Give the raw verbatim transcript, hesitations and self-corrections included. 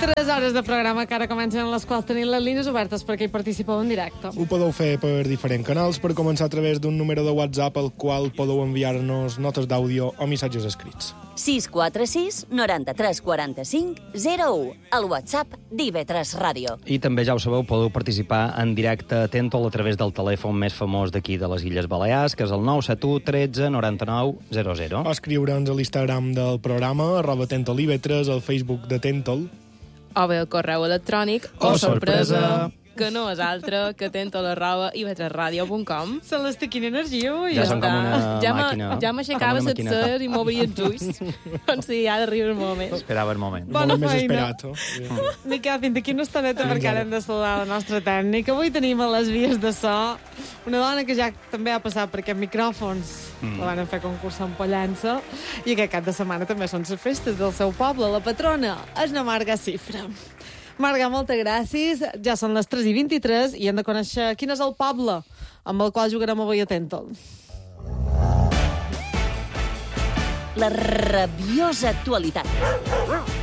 Tres hores de programa que ara comencen, les quals tenim les línies obertes perquè hi participeu en directe. Ho podeu fer per diferents canals, per començar a través d'un número de WhatsApp al qual podeu enviar-nos notes d'àudio o missatges escrits. sis quatre sis noranta-tres quaranta-cinc zero u, el WhatsApp d'I V tres Ràdio. I també, ja ho sabeu, podeu participar en directe a Tentol a través del telèfon més famós d'aquí de les Illes Balears, que és el nou set u tretze noranta-nou zero zero. O escriure'ns a l'Instagram del programa, arroba Tentol I V tres, al Facebook de Tentol. O bé el correu electrònic, Oh, sorpresa! que no és altre que tentol arroba i v tres ràdio punt com. Se l'estic quina energia avui. Ja som com una ja màquina. Ja m'aixecava Com una set maquineta. ser i m'obria els ulls. Com si ha d'arribar el moment. Esperava el moment. Bona Molt més feina. esperat. eh? Miquel, fins d'aquí una estoneta perquè ara hem de saludar la nostra tècnica. Avui tenim a les vies de so una dona que ja també ha passat per aquests micròfons. Mm. La van fer concursar en Pollença. I aquest cap de setmana també són les festes del seu poble. La patrona és na Marga Cifra. Marga, moltes gràcies. Ja són les tres i vint-i-tres i hem de conèixer quin és el poble amb el qual jugarem avui a Tentol. La rabiosa actualitat.